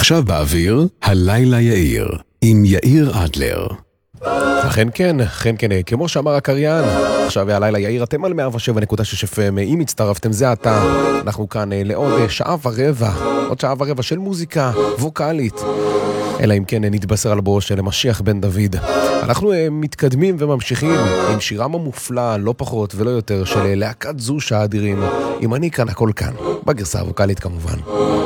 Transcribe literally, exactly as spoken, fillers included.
עכשיו באוויר, הלילה יאיר, עם יאיר אדלר. אכן כן, אכן כן, כמו שאמר הקריין, עכשיו הלילה יאיר, אתם על מאה שבע נקודה שש אף אם, אם הצטרפתם זה עתה, אנחנו כאן לעוד שעה ורבע, עוד שעה ורבע של מוזיקה ווקלית, אלא אם כן נתבשר על בואו של משיח בן דוד. אנחנו מתקדמים וממשיכים עם שירם המופלא, לא פחות ולא יותר, של להקת זושה האדירים, אם אני כאן הכל כאן, בגרסה הווקלית כמובן.